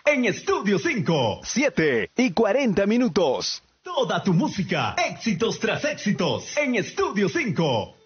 en Estudio 5. 7:40. Toda tu música, éxitos tras éxitos, en Estudio 5.